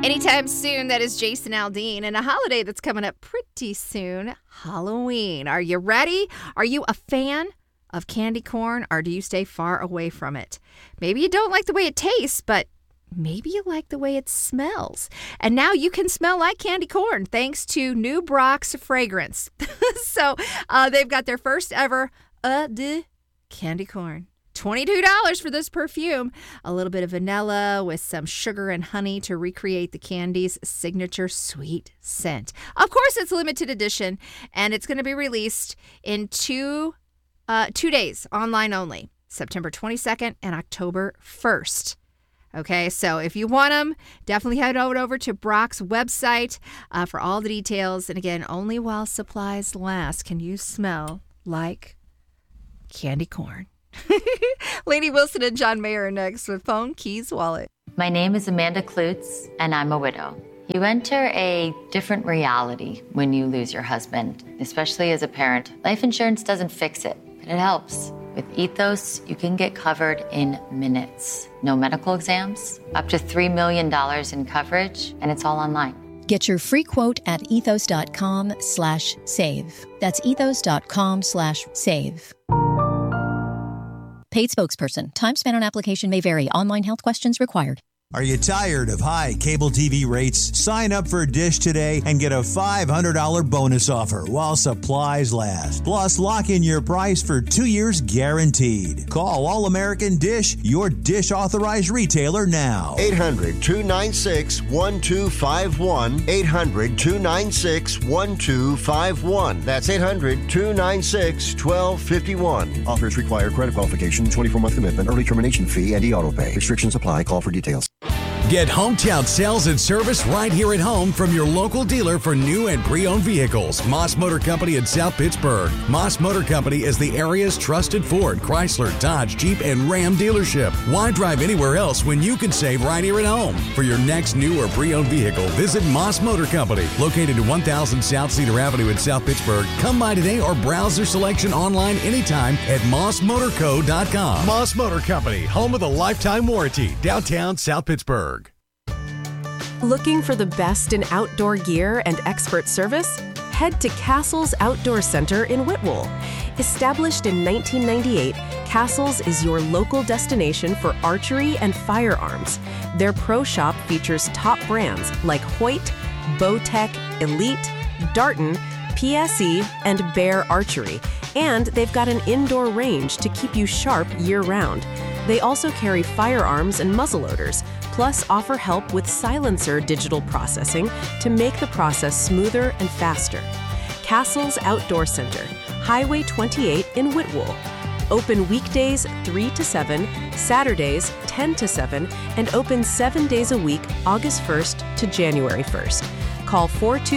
Anytime soon, that is Jason Aldean, and a holiday that's coming up pretty soon, Halloween. Are you ready? Are you a fan of candy corn, or do you stay far away from it? Maybe you don't like the way it tastes, but maybe you like the way it smells. And now you can smell like candy corn thanks to New Brock's fragrance. So they've got their first ever de candy corn. $22 for this perfume. A little bit of vanilla with some sugar and honey to recreate the candy's signature sweet scent. Of course, it's limited edition, and it's going to be released in two days, online only, September 22nd and October 1st. Okay, so if you want them, definitely head over to Brock's website for all the details. And again, only while supplies last can you smell like candy corn. Lady Wilson and John Mayer are next with Phone, Keys, Wallet. My name is Amanda Klutz, and I'm a widow. You enter a different reality when you lose your husband, especially as a parent. Life insurance doesn't fix it, but it helps. With Ethos, you can get covered in minutes. No medical exams, up to $3 million in coverage, and it's all online. Get your free quote at ethos.com/save. That's ethos.com/save. Paid spokesperson. Time spent on application may vary. Online health questions required. Are you tired of high cable TV rates? Sign up for Dish today and get a $500 bonus offer while supplies last. Plus, lock in your price for 2 years guaranteed. Call All American Dish, your Dish authorized retailer now. 800-296-1251. 800-296-1251. That's 800-296-1251. Offers require credit qualification, 24-month commitment, early termination fee, and e-auto pay. Restrictions apply. Call for details. Get hometown sales and service right here at home from your local dealer for new and pre-owned vehicles. Moss Motor Company in South Pittsburgh. Moss Motor Company is the area's trusted Ford, Chrysler, Dodge, Jeep, and Ram dealership. Why drive anywhere else when you can save right here at home? For your next new or pre-owned vehicle, visit Moss Motor Company, located at 1000 South Cedar Avenue in South Pittsburgh. Come by today or browse their selection online anytime at mossmotorco.com. Moss Motor Company, home of the lifetime warranty, downtown South Pittsburgh. Looking for the best in outdoor gear and expert service? Head to Castles Outdoor Center in Whitwell. Established in 1998, Castles is your local destination for archery and firearms. Their pro shop features top brands like Hoyt, Bowtech, Elite, Darton, PSE, and Bear Archery. And they've got an indoor range to keep you sharp year-round. They also carry firearms and muzzleloaders, plus offer help with silencer digital processing to make the process smoother and faster. Castles Outdoor Center, Highway 28 in Whitwell. Open weekdays 3 to 7, Saturdays 10 to 7, and open 7 days a week, August 1st to January 1st. Call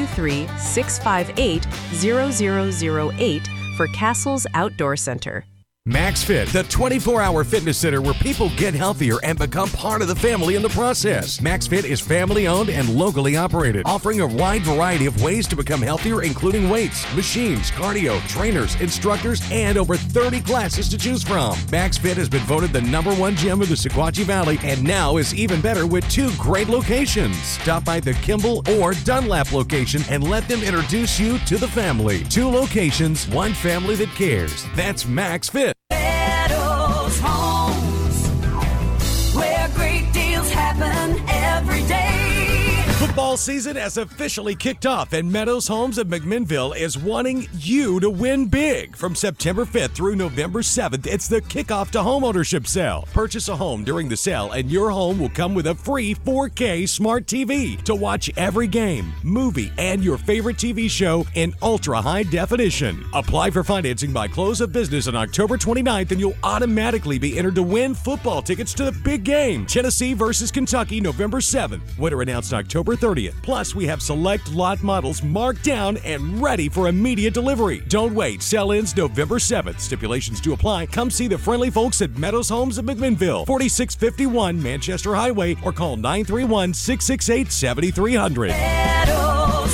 423-658-0008 for Castles Outdoor Center. MaxFit, the 24-hour fitness center where people get healthier and become part of the family in the process. MaxFit is family-owned and locally operated, offering a wide variety of ways to become healthier, including weights, machines, cardio, trainers, instructors, and over 30 classes to choose from. MaxFit has been voted the #1 gym of the Sequatchie Valley and now is even better with 2 great locations. Stop by the Kimball or Dunlap location and let them introduce you to the family. 2 locations, 1 family that cares. That's MaxFit. Meadows Homes, where great deals happen every day. Football season has officially kicked off, and Meadows Homes of McMinnville is wanting you to win big. From September 5th through November 7th, it's the kickoff to homeownership sale. Purchase a home during the sale, and your home will come with a free 4K smart TV to watch every game, movie, and your favorite TV show in ultra-high definition. Apply for financing by close of business on October 29th, and you'll automatically be entered to win football tickets to the big game, Tennessee versus Kentucky, November 7th. Winner announced October 30th. Plus, we have select lot models marked down and ready for immediate delivery. Don't wait. Sell ends November 7th. Stipulations do apply. Come see the friendly folks at Meadows Homes of McMinnville, 4651 Manchester Highway, or call 931-668-7300. Meadows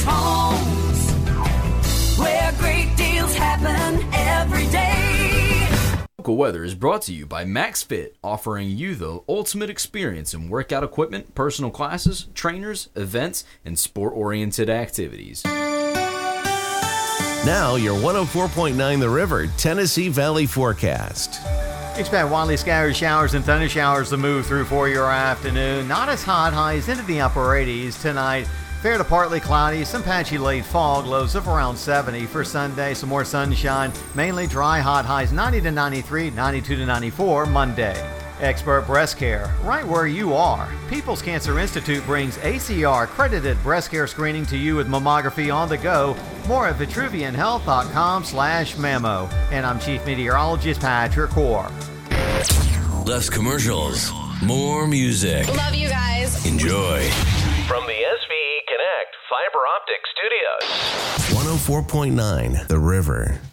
Homes, where great deals happen every day. Local weather is brought to you by MaxFit, offering you the ultimate experience in workout equipment, personal classes, trainers, events, and sport-oriented activities. Now, your 104.9 The River, Tennessee Valley forecast. Expect widely scattered showers and thunder showers to move through for your afternoon. Not as hot, highs into the upper 80s tonight. Fair to partly cloudy, some patchy late fog, lows of around 70. For Sunday, some more sunshine, mainly dry, hot, highs 90 to 93, 92 to 94 Monday. Expert breast care, right where you are. People's Cancer Institute brings ACR accredited breast care screening to you with mammography on the go. More at vitruvianhealth.com/mammo. And I'm Chief Meteorologist Patrick Core. Less commercials, more music. Love you guys. Enjoy. From the SVE Connect Fiber Optic Studios. 104.9 The River.